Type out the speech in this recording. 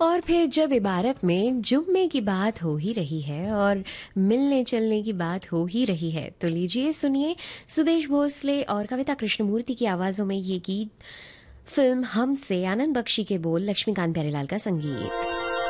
और फिर जब इबारत में जुम्मे की बात हो ही रही है और मिलने चलने की बात हो ही रही है, तो लीजिए सुनिए सुदेश भोसले और कविता कृष्णमूर्ति की आवाज़ों में ये गीत, फिल्म हम से, आनंद बख्शी के बोल, लक्ष्मीकांत प्यारेलाल का संगीत।